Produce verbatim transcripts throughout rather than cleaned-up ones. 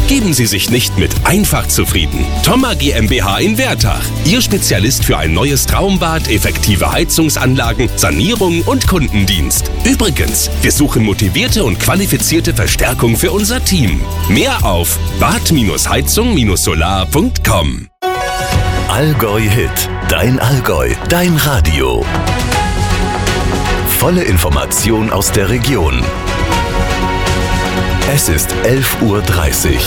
Geben Sie sich nicht mit einfach zufrieden. Thoma GmbH in Wertach. Ihr Spezialist für ein neues Traumbad, effektive Heizungsanlagen, Sanierung und Kundendienst. Übrigens, wir suchen motivierte und qualifizierte Verstärkung für unser Team. Mehr auf bad heizung solar punkt com. Allgäu Hit. Dein Allgäu. Dein Radio. Volle Information aus der Region. Es ist elf Uhr dreißig.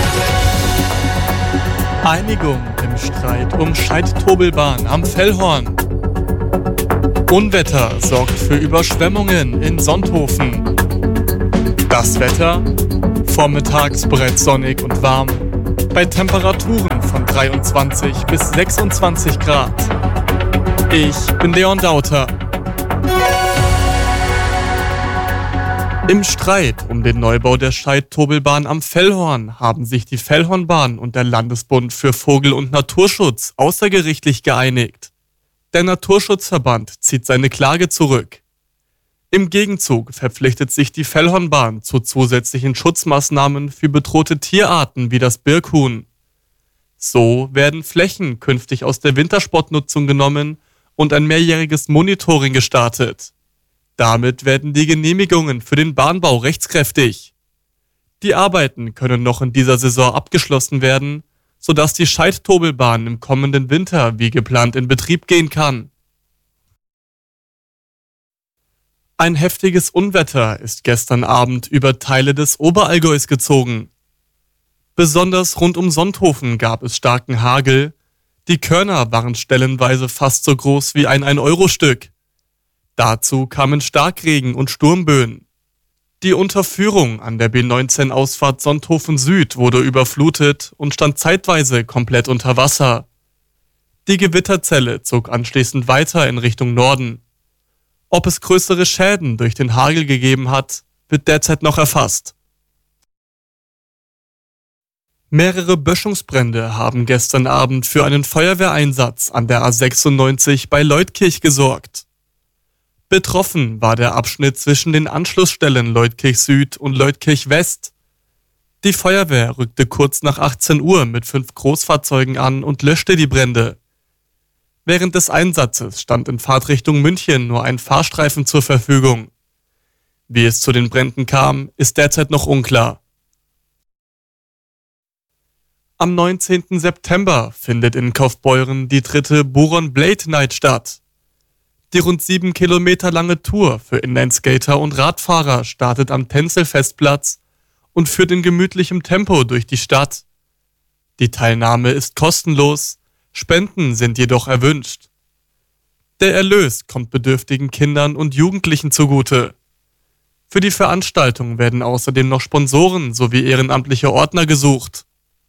Einigung im Streit um Scheid-Tobelbahn am Fellhorn. Unwetter sorgt für Überschwemmungen in Sonthofen. Das Wetter? Vormittags bereits sonnig und warm. Bei Temperaturen von dreiundzwanzig bis sechsundzwanzig Grad. Ich bin Leon Dauter. Im Streit um den Neubau der Scheid-Tobelbahn am Fellhorn haben sich die Fellhornbahn und der Landesbund für Vogel- und Naturschutz außergerichtlich geeinigt. Der Naturschutzverband zieht seine Klage zurück. Im Gegenzug verpflichtet sich die Fellhornbahn zu zusätzlichen Schutzmaßnahmen für bedrohte Tierarten wie das Birkhuhn. So werden Flächen künftig aus der Wintersportnutzung genommen und ein mehrjähriges Monitoring gestartet. Damit werden die Genehmigungen für den Bahnbau rechtskräftig. Die Arbeiten können noch in dieser Saison abgeschlossen werden, sodass die Scheid-Tobelbahn im kommenden Winter wie geplant in Betrieb gehen kann. Ein heftiges Unwetter ist gestern Abend über Teile des Oberallgäus gezogen. Besonders rund um Sonthofen gab es starken Hagel. Die Körner waren stellenweise fast so groß wie ein ein-Euro-Stück. Dazu kamen Starkregen und Sturmböen. Die Unterführung an der B neunzehn Ausfahrt Sonthofen Süd wurde überflutet und stand zeitweise komplett unter Wasser. Die Gewitterzelle zog anschließend weiter in Richtung Norden. Ob es größere Schäden durch den Hagel gegeben hat, wird derzeit noch erfasst. Mehrere Böschungsbrände haben gestern Abend für einen Feuerwehreinsatz an der A sechsundneunzig bei Leutkirch gesorgt. Betroffen war der Abschnitt zwischen den Anschlussstellen Leutkirch Süd und Leutkirch West. Die Feuerwehr rückte kurz nach achtzehn Uhr mit fünf Großfahrzeugen an und löschte die Brände. Während des Einsatzes stand in Fahrtrichtung München nur ein Fahrstreifen zur Verfügung. Wie es zu den Bränden kam, ist derzeit noch unklar. Am neunzehnten September findet in Kaufbeuren die dritte Buron Blade Night statt. Die rund sieben Kilometer lange Tour für Inlineskater und Radfahrer startet am Tänzelfestplatz und führt in gemütlichem Tempo durch die Stadt. Die Teilnahme ist kostenlos, Spenden sind jedoch erwünscht. Der Erlös kommt bedürftigen Kindern und Jugendlichen zugute. Für die Veranstaltung werden außerdem noch Sponsoren sowie ehrenamtliche Ordner gesucht.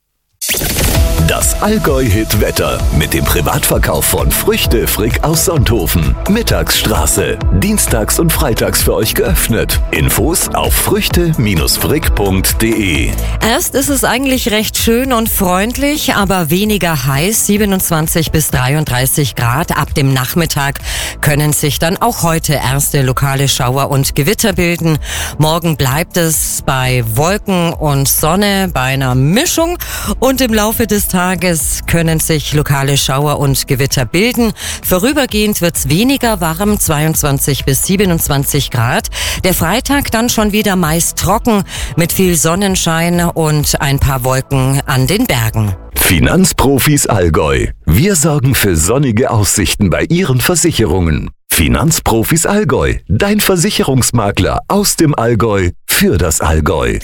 Das Allgäu-Hit-Wetter mit dem Privatverkauf von Früchte Frick aus Sonthofen. Mittagsstraße. Dienstags und freitags für euch geöffnet. Infos auf früchte frick punkt de. Erst ist es eigentlich recht schön und freundlich, aber weniger heiß. siebenundzwanzig bis dreiunddreißig Grad. Ab dem Nachmittag können sich dann auch heute erste lokale Schauer und Gewitter bilden. Morgen bleibt es bei Wolken und Sonne bei einer Mischung und im Laufe des Tages können sich lokale Schauer und Gewitter bilden. Vorübergehend wird es weniger warm, zweiundzwanzig bis siebenundzwanzig Grad. Der Freitag dann schon wieder meist trocken mit viel Sonnenschein und ein paar Wolken an den Bergen. Finanzprofis Allgäu. Wir sorgen für sonnige Aussichten bei Ihren Versicherungen. Finanzprofis Allgäu. Dein Versicherungsmakler aus dem Allgäu für das Allgäu.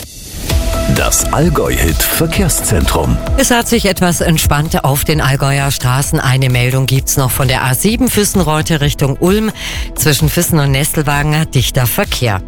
Das Allgäu-Hit-Verkehrszentrum. Es hat sich etwas entspannt auf den Allgäuer Straßen. Eine Meldung gibt's noch von der A sieben Füssen-Reute Richtung Ulm. Zwischen Füssen und Nestelwagen dichter Verkehr.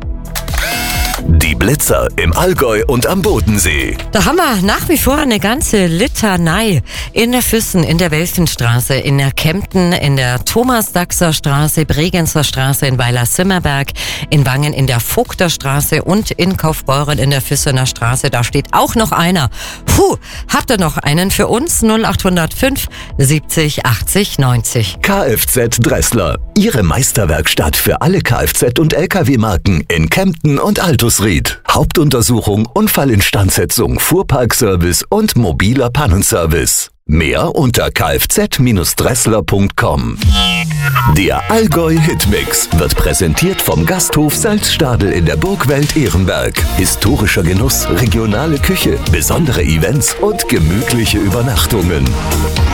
Die Blitzer im Allgäu und am Bodensee. Da haben wir nach wie vor eine ganze Litanei. In der Füssen, in der Welfenstraße, in der Kempten, in der Thomas-Daxer-Straße, Bregenzer Straße, in Weiler-Simmerberg, in Wangen in der Vogterstraße und in Kaufbeuren in der Füssener Straße. Da steht auch noch einer. Puh, habt ihr noch einen für uns? null acht null fünf siebzig achtzig neunzig. Kfz Dressler. Ihre Meisterwerkstatt für alle Kfz- und L K W-Marken in Kempten und Altusried. Hybrid, Hauptuntersuchung, Unfallinstandsetzung, Fuhrparkservice und mobiler Pannenservice. Mehr unter kfz Dressler punkt com. Der Allgäu Hitmix wird präsentiert vom Gasthof Salzstadel in der Burgwelt Ehrenberg. Historischer Genuss, regionale Küche, besondere Events und gemütliche Übernachtungen.